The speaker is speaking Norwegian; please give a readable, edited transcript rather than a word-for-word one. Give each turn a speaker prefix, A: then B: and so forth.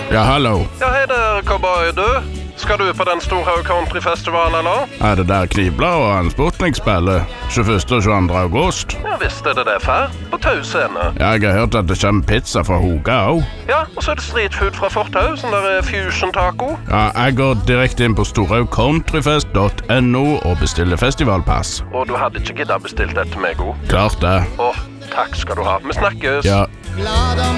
A: Ja, hallo.
B: Ja, hej där, cowboy du. Ska du på den Storhaug Countryfestival, eller?
A: Er det der Knibla og en Sputnik-spiller 21. og 22. august?
B: Ja, visst är det det, far. På Tausene.
A: Jeg har hørt at det kommer pizza fra Hoga også.
B: Ja, och så är det street food fra Fortau, sån där fusion taco.
A: Ja, jeg går direkte inn på storhaugcountryfest.no og bestiller festivalpass.
B: Och du hade inte giddat bestilt det till mig, god.
A: Klart det.
B: Åh, tack ska du ha. Vi snackes.
A: Ja.
C: Glad om